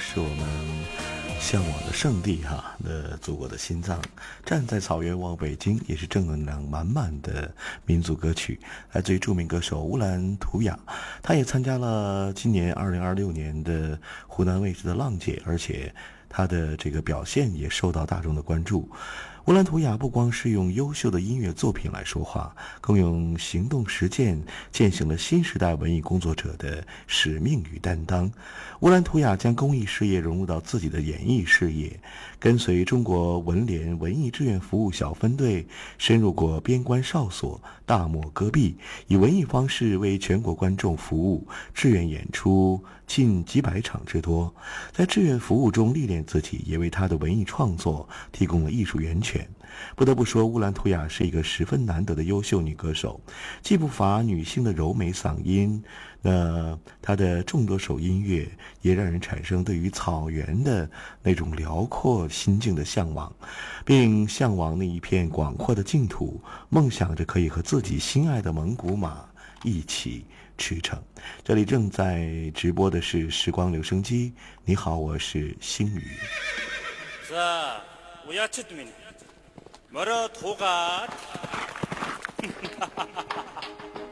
是我们向往的圣地的祖国的心脏。站在草原望北京也是正能量满满的民族歌曲，来自于著名歌手乌兰图雅。他也参加了今年2026年的湖南卫视的浪姐，而且他的这个表现也受到大众的关注。乌兰图雅不光是用优秀的音乐作品来说话，更用行动实践践行了新时代文艺工作者的使命与担当。乌兰图雅将公益事业融入到自己的演艺事业，跟随中国文联文艺志愿服务小分队，深入过边关哨所、大漠戈壁，以文艺方式为全国观众服务，志愿演出近几百场之多。在志愿服务中历练自己，也为他的文艺创作提供了艺术源泉。不得不说，乌兰图雅是一个十分难得的优秀女歌手，既不乏女性的柔美嗓音，那她的众多首音乐也让人产生对于草原的那种辽阔心境的向往，并向往那一片广阔的净土，梦想着可以和自己心爱的蒙古马一起驰骋。这里正在直播的是时光留声机，你好，我是星宇。 뭐로 도가